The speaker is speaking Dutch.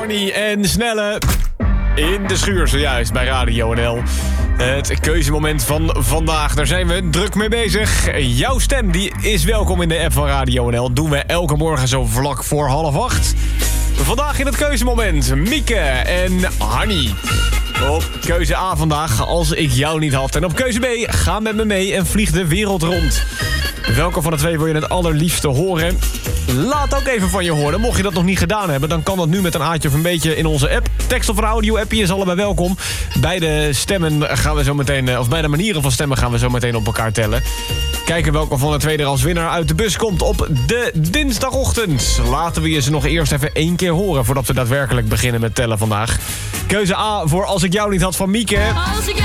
Harnie en Snelle in de schuur zojuist bij Radio NL. Het keuzemoment van vandaag, daar zijn we druk mee bezig. Jouw stem die is welkom in de app van Radio NL. Doen we elke morgen zo vlak voor 7:30. Vandaag in het keuzemoment Mieke en Harnie. Op keuze A vandaag, als ik jou niet had. En op keuze B, ga met me mee en vlieg de wereld rond. Welke van de twee wil je het allerliefste horen? Laat ook even van je horen. Mocht je dat nog niet gedaan hebben, dan kan dat nu met een aatje of een beetje in onze app. Tekst of een audio-appje is allebei welkom. Beide stemmen gaan we zo meteen, of beide manieren van stemmen gaan we zo meteen op elkaar tellen. Kijken welke van de twee er als winnaar uit de bus komt op de dinsdagochtend. Laten we je ze nog eerst even 1 keer horen voordat we daadwerkelijk beginnen met tellen vandaag. Keuze A voor Als ik jou niet had van Mieke. Als ik jou